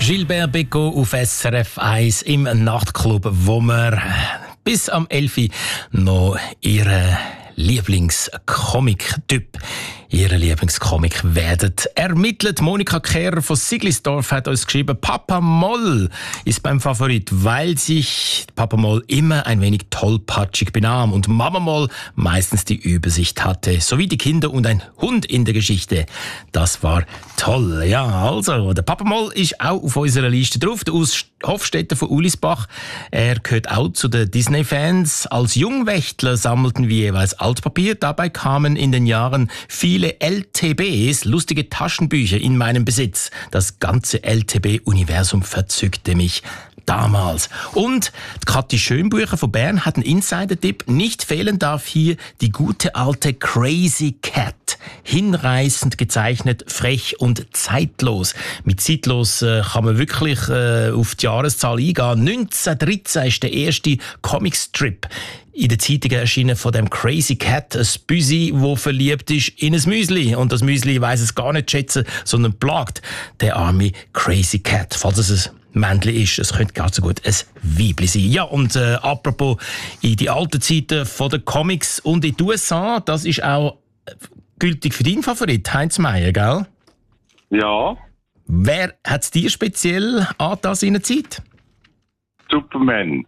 Gilbert Bécaud auf SRF 1 im Nachtclub, wo wir bis am 11 Uhr noch ihren Lieblingscomic-Typ, ihren Lieblingscomic werden ermittelt. Monika Kehrer von Siglisdorf hat uns geschrieben, Papa Moll ist beim Favorit, weil sich Papa Moll immer ein wenig tollpatschig benahm und Mama Moll meistens die Übersicht hatte, sowie die Kinder und ein Hund in der Geschichte. Das war toll. Ja, also, der Papa Moll ist auch auf unserer Liste drauf. Der Urs Hofstetter von Ulisbach, er gehört auch zu den Disney-Fans. Als Jungwächtler sammelten wir jeweils Altpapier. Dabei kamen in den Jahren viele LTBs, lustige Taschenbücher, in meinem Besitz. Das ganze LTB-Universum verzückte mich damals. Und Kathi Schönbucher von Bern hat einen Insider-Tipp. Nicht fehlen darf hier die gute alte Crazy Cat. Hinreißend gezeichnet, frech und zeitlos. Mit zeitlos kann man wirklich auf die Jahreszahl eingehen. 1913 ist der erste Comicstrip in den Zeitungen erschienen von dem Crazy Cat, ein Büsi, wo verliebt ist in ein Müsli. Und das Müsli weiss es gar nicht schätzen, sondern plagt der arme Crazy Cat, falls es ein Männchen ist. Es könnte gar so gut ein Weibli sein. Ja, und apropos in die alten Zeiten von den Comics und in den USA, das ist auch gültig für deinen Favorit, Heinz Meier, gell? Ja. Wer hat es dir speziell angetan in der Zeit? Superman.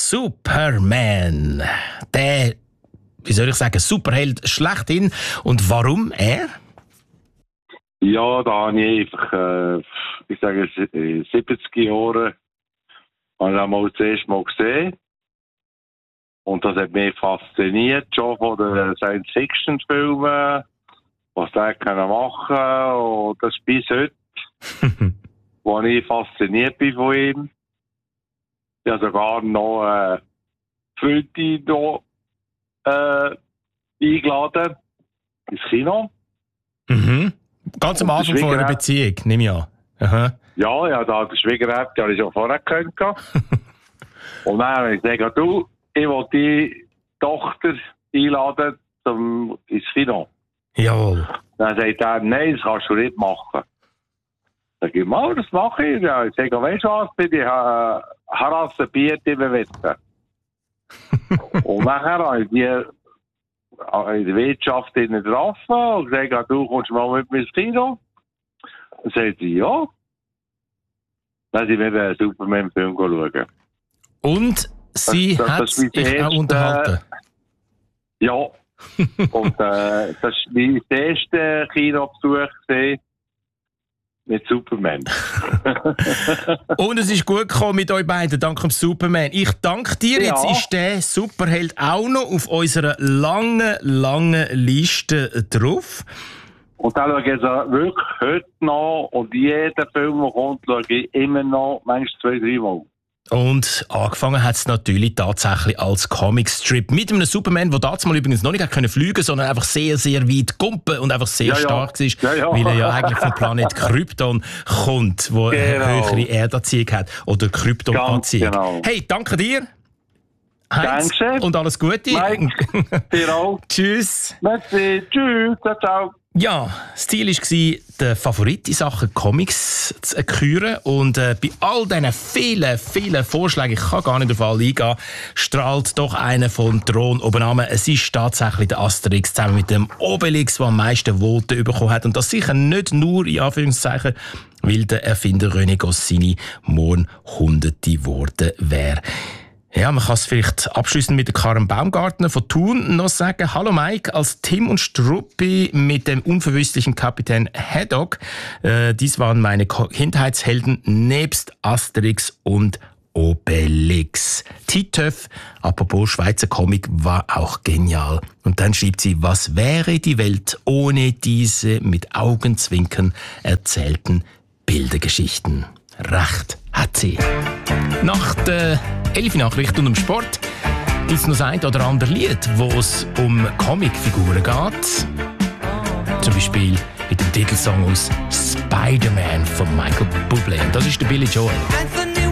Superman. Der, wie soll ich sagen, Superheld schlechthin. Und warum er? Ja, da habe ich einfach, ich sage, 70 Jahre habe ich einmal das erste Mal gesehen. Und das hat mich fasziniert, schon von den Science-Fiction-Filmen, was der kann machen. Und das bis heute, wo ich fasziniert bin von ihm. Ich habe sogar noch Freunde noch eingeladen ins Kino. Mhm. Ganz am Anfang von einer Beziehung, nehme ich an. Aha. Ja, da die Schwiegereltern, die habe ich schon vorher gekannt. Und dann habe ich gesagt, du, ich will die Tochter einladen ins Kino. Jawohl. Dann sagt er, nein, das kannst du nicht machen. Dann sage ich, mal, das mache ich. Ja, ich sage, weißt du was, bitte, Harasse Bier, die wir wissen. Und nachher habe ich die in der Wirtschaft getroffen und gesagt, du kommst mal mit mir ins Kino. Dann sagt sie, ja. Dann sind wir den Superman-Film schauen. Und sie hat sich auch unterhalten? Ja. Und das war mein erster Kinobesuch mit Superman. Und es ist gut gekommen mit euch beiden, dank dem Superman. Ich danke dir. Ja. Jetzt ist der Superheld auch noch auf unserer langen Liste drauf. Und dann schaue ich also wirklich heute noch und jeden Film, der kommt, schaue ich immer noch, manchmal 2-3 Mal. Und angefangen hat es natürlich tatsächlich als Comicstrip mit einem Superman, der damals übrigens noch nicht fliegen konnte, sondern einfach sehr, sehr weit gumpen und einfach sehr stark war, weil er ja eigentlich vom Planet Krypton kommt, wo eine höhere Erdanziehung hat oder Kryptonanziehung. Genau. Hey, danke dir, Heinz, danke. Und alles Gute. Mike, dir auch. Tschüss. Merci, tschüss, ciao. Ja, das Ziel war, den Favorit in Sachen Comics zu küren. Und bei all diesen vielen Vorschlägen, ich kann gar nicht auf alle eingehen, strahlt doch einer vom Thron oben an. Es ist tatsächlich der Asterix zusammen mit dem Obelix, der am meisten Voten bekommen hat. Und das sicher nicht nur, in Anführungszeichen, weil der Erfinder René Goscinny morgen Hunderte geworden wäre. Ja, man kann es vielleicht abschließend mit der Karen Baumgartner von Thun noch sagen. Hallo Mike, als Tim und Struppi mit dem unverwüstlichen Kapitän Haddock. Dies waren meine Kindheitshelden nebst Asterix und Obelix. Titeuf, apropos Schweizer Comic, war auch genial. Und dann schreibt sie, was wäre die Welt ohne diese mit Augenzwinkern erzählten Bildergeschichten? Recht hat sie. Nach der 11 Nachrichten und dem Sport gibt es noch ein oder andere Lied, wo es um Comicfiguren geht. Zum Beispiel mit dem Titelsong aus Spider-Man von Michael Bublé. Und das ist der Billy Joel.